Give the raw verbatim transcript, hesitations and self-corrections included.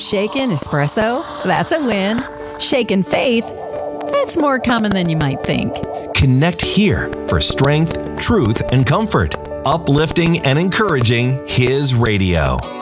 Shaken espresso? That's a win. Shaken faith? That's more common than you might think. Connect here for strength, truth, and comfort. Uplifting and encouraging His radio.